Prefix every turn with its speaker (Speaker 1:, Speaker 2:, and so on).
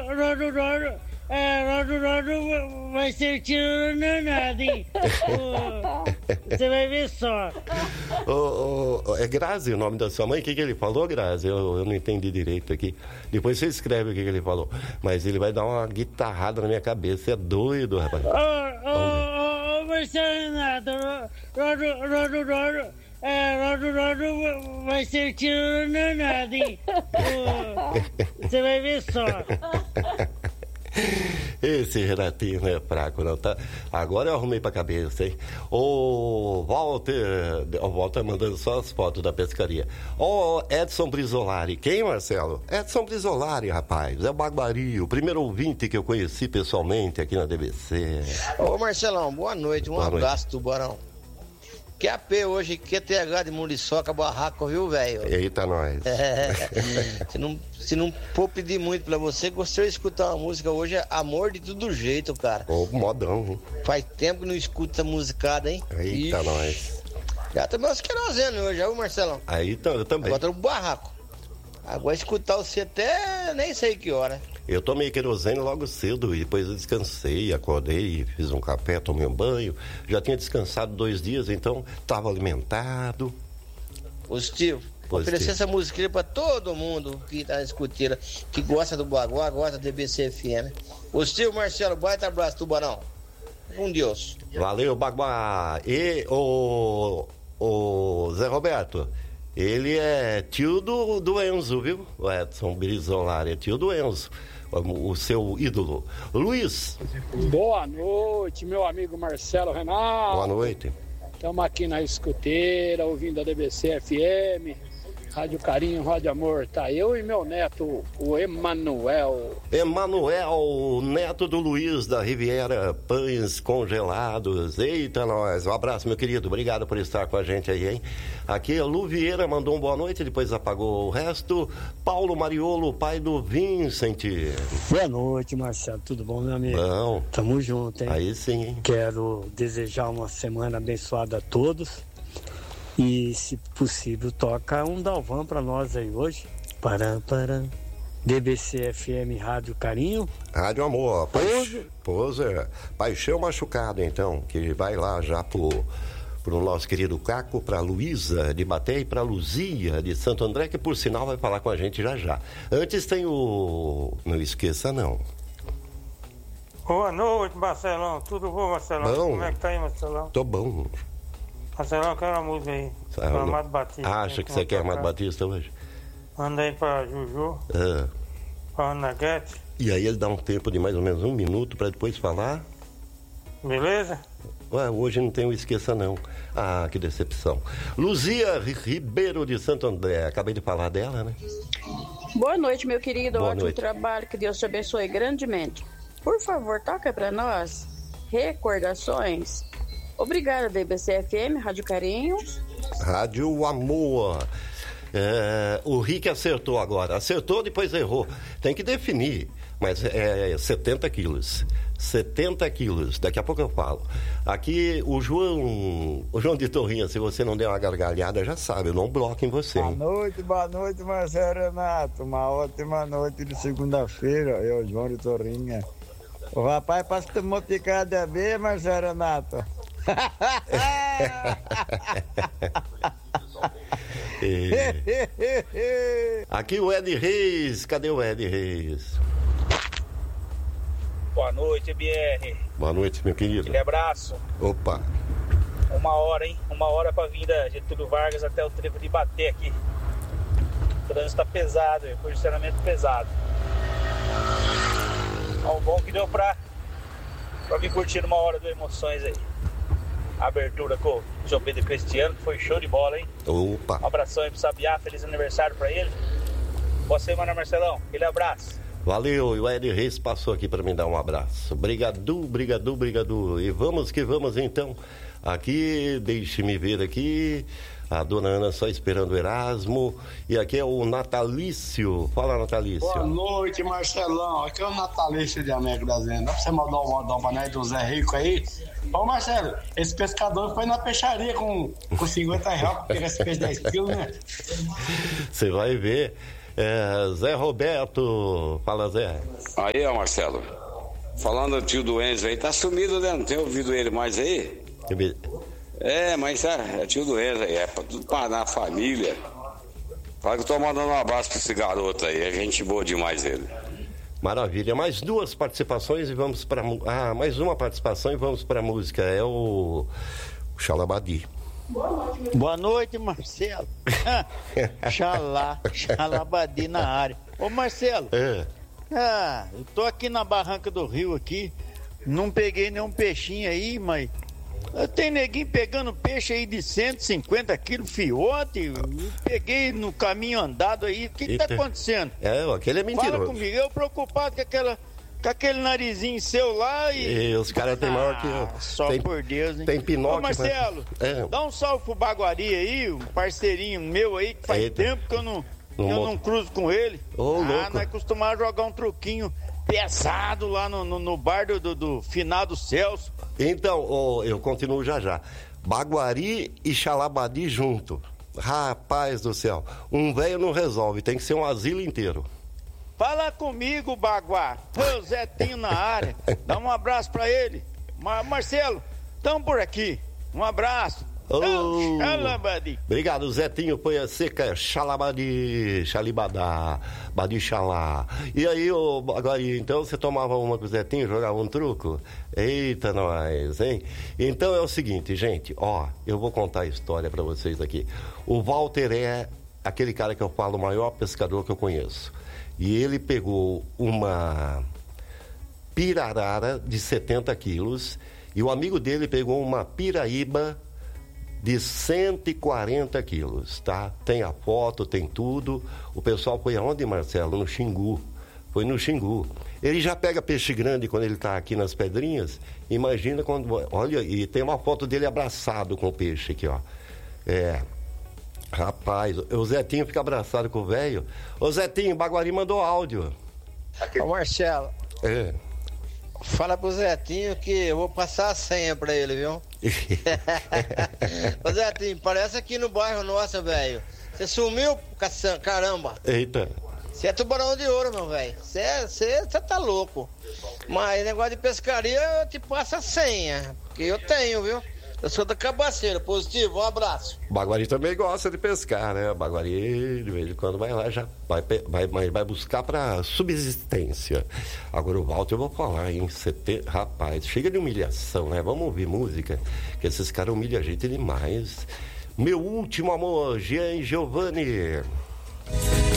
Speaker 1: Rodo vai ser tiro danado, hein? Você vai ver só.
Speaker 2: É Grazi o nome da sua mãe? O que ele falou, Grazi? Eu não entendi direito aqui. Depois você escreve o que ele falou. Mas ele vai dar uma guitarrada na minha cabeça. Você é doido, rapaz.
Speaker 1: Marcelo Renato, Rodo vai ser tiro danado, hein? Você vai ver só.
Speaker 2: Esse Renatinho não é fraco, não, tá? Agora eu arrumei pra cabeça, hein? O Walter mandando só as fotos da pescaria. Edson Brizolari. Quem, Marcelo? Edson Brizolari, rapaz. É o Baguari, o primeiro ouvinte que eu conheci pessoalmente aqui na DBC.
Speaker 3: Ô, Marcelão, boa noite. Um abraço, Tubarão. QAP hoje, QTH de Muriçoca, barraco, viu, velho?
Speaker 2: Eita, nós.
Speaker 3: Se não for pedir muito pra você, gostaria de escutar uma música hoje, Amor de Todo Jeito, cara.
Speaker 2: Ô, modão, hein?
Speaker 3: Faz tempo que não escuta essa musicada, hein?
Speaker 2: Eita, nós.
Speaker 3: Já tomei uns querosene hoje, viu, Marcelão?
Speaker 2: Aí, eu também.
Speaker 3: Agora tô no barraco. Agora escutar você até nem sei que hora.
Speaker 2: Eu tomei querosene logo cedo e depois eu descansei, acordei, fiz um café, tomei um banho. Já tinha descansado 2 dias, então estava alimentado.
Speaker 3: Positivo. Oferecer essa musiquinha pra todo mundo que tá escutando, que gosta do Baguá, gosta do DBC FM. Positivo, Marcelo, baita abraço, Tubarão. Com Deus.
Speaker 2: Valeu, Baguá. E o Zé Roberto, ele é tio do Enzo, viu? O Edson Brizolari é tio do Enzo. O seu ídolo. Luiz.
Speaker 4: Boa noite, meu amigo Marcelo Renato.
Speaker 2: Boa noite.
Speaker 4: Estamos aqui na escuteira, ouvindo a DBC FM, Rádio Carinho, Rádio Amor. Tá eu e meu neto, o Emanuel.
Speaker 2: Emanuel, neto do Luiz da Riviera Pães Congelados. Eita, nós. Um abraço, meu querido. Obrigado por estar com a gente aí, hein? Aqui a Lu Vieira mandou um boa noite, depois apagou o resto. Paulo Mariolo, pai do Vincent.
Speaker 5: Boa noite, Marcelo. Tudo bom, meu amigo?
Speaker 2: Bom.
Speaker 5: Tamo junto, hein?
Speaker 2: Aí sim, hein?
Speaker 5: Quero desejar uma semana abençoada a todos. E, se possível, toca um Dalvan pra nós aí hoje. Para. DBC FM Rádio Carinho.
Speaker 2: Rádio Amor. Poser. Paixão Machucado, então, que vai lá já pro nosso querido Caco, pra Luísa de Baté e pra Luzia de Santo André, que por sinal vai falar com a gente já. Antes tem o... Não esqueça, não.
Speaker 6: Boa noite, Marcelão. Tudo bom, Marcelão?
Speaker 2: Bom.
Speaker 6: Como é que tá aí, Marcelão?
Speaker 2: Tô bom.
Speaker 6: Marcelão, eu quero uma música aí. Pra Amado Batista.
Speaker 2: Acha que você quer Amado Batista hoje?
Speaker 6: Manda aí pra Juju. Pra Ana Guete.
Speaker 2: E aí ele dá um tempo de mais ou menos 1 minuto pra depois falar.
Speaker 6: Beleza?
Speaker 2: Ué, hoje não tem o Esqueça, não. Ah, que decepção. Luzia Ribeiro de Santo André. Acabei de falar dela, né?
Speaker 7: Boa noite, meu querido.
Speaker 2: Boa
Speaker 7: Ótimo
Speaker 2: noite.
Speaker 7: trabalho. Que Deus te abençoe grandemente. Por favor, toca pra nós Recordações. Obrigada, DBC FM, Rádio Carinho.
Speaker 2: Rádio Amor. O Rick acertou agora. Acertou, depois errou. Tem que definir. Mas é 70 quilos. 70 quilos. Daqui a pouco eu falo. Aqui, o João de Torrinha, se você não der uma gargalhada, já sabe, eu não bloco em você.
Speaker 8: Boa noite, Marcelo Renato. Uma ótima noite de segunda-feira. Eu, João de Torrinha. O rapaz passa que tomou picada bem, Marcelo Renato.
Speaker 2: Aqui o Ed Reis. Cadê o Ed Reis?
Speaker 9: Boa noite, BR.
Speaker 2: Boa noite, meu querido.
Speaker 9: Aquele abraço.
Speaker 2: Opa.
Speaker 9: 1 hora, hein? 1 hora pra vir da Getúlio Vargas até o trevo de Baté aqui. O trânsito tá pesado, o condicionamento pesado. Então, bom que deu pra vir curtindo 1 hora do Emoções aí. A abertura com o João Pedro Cristiano, que foi show de bola, hein?
Speaker 2: Opa.
Speaker 9: Um abração aí pro Sabiá, feliz aniversário pra ele. Boa semana, Marcelão. Aquele abraço.
Speaker 2: Valeu, e o Ed Reis passou aqui para me dar um abraço. Obrigado. E vamos que vamos então. Aqui, deixe-me ver aqui. A dona Ana só esperando o Erasmo. E aqui é o Natalício. Fala, Natalício.
Speaker 10: Boa noite, Marcelão. Aqui é o Natalício de América da Zenda. Dá pra você mandar um modão pra nós do Zé Rico aí? Ô, Marcelo, esse pescador foi na peixaria com 50 reais pra pegar esse peixe 10 quilos, né?
Speaker 2: Você vai ver. Zé Roberto, fala Zé.
Speaker 11: Aí, ó, Marcelo, falando do tio do Enzo aí, tá sumido, né? Não tem ouvido ele mais aí? Mas é tio do Enzo aí, tudo para na família. Fala que eu tô mandando um abraço pra esse garoto aí, é gente boa demais ele.
Speaker 2: Maravilha, mais duas participações e vamos para mais uma participação e vamos para a música, é o Xalabadi.
Speaker 12: Boa noite, Marcelo. Xalabadi na área. Ô Marcelo, eu tô aqui na barranca do rio aqui, não peguei nenhum peixinho aí, mas tem neguinho pegando peixe aí de 150 quilos, fiote, peguei no caminho andado aí, o que tá acontecendo?
Speaker 2: Aquele é mentiroso.
Speaker 12: Fala comigo, eu preocupado com aquele narizinho seu lá
Speaker 2: e os caras tem maior que eu.
Speaker 12: Só por Deus, hein?
Speaker 2: Tem Pinóquio.
Speaker 12: Ô Marcelo, dá um salve pro Baguari aí, um parceirinho meu aí, que faz tempo que eu não cruzo com ele. Nós costumamos jogar um truquinho pesado lá no bar do finado Celso.
Speaker 2: Então, eu continuo já. Baguari e Xalabadi junto. Rapaz do céu, um velho não resolve, tem que ser um asilo inteiro.
Speaker 12: Fala comigo, Baguá. Ô, Zetinho na área. Dá um abraço pra ele. Marcelo, tamo por aqui. Um abraço. Xalabadi.
Speaker 2: Obrigado, Zetinho. Põe a seca, Xalabadi, Xalibadá, Badi Xalá. E aí, agora, então você tomava uma com o Zetinho, jogava um truco? Eita, nós, hein? Então é o seguinte, gente, eu vou contar a história pra vocês aqui. O Walter é aquele cara que eu falo, o maior pescador que eu conheço. E ele pegou uma pirarara de 70 quilos e o amigo dele pegou uma piraíba de 140 quilos, tá? Tem a foto, tem tudo. O pessoal foi aonde, Marcelo? No Xingu. Foi no Xingu. Ele já pega peixe grande quando ele tá aqui nas pedrinhas. Imagina quando... Olha, e tem uma foto dele abraçado com o peixe aqui, ó. Rapaz, o Zetinho fica abraçado com o velho. Ô Zetinho, Baguari mandou áudio.
Speaker 3: Ô Marcelo. Fala pro Zetinho que eu vou passar a senha pra ele, viu? Ô Zetinho, parece aqui no bairro nosso, velho. Você sumiu, caramba.
Speaker 2: Eita.
Speaker 3: Você é tubarão de ouro, meu velho. Você tá louco. Mas negócio de pescaria, eu te passo a senha. Porque eu tenho, viu? Eu sou da Cabaceira, positivo, um abraço.
Speaker 2: Baguari também gosta de pescar, né? Baguari, de vez em quando, vai lá, já vai buscar para subsistência. Agora o Walter eu vou falar, hein? Rapaz, chega de humilhação, né? Vamos ouvir música, que esses caras humilham a gente demais. Meu último amor, Jean Giovanni.